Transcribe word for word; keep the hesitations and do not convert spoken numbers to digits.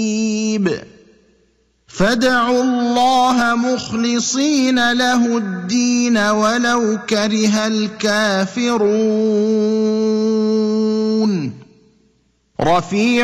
فادعوا الله مخلصين له الدين ولو كره الكافرون. رفيع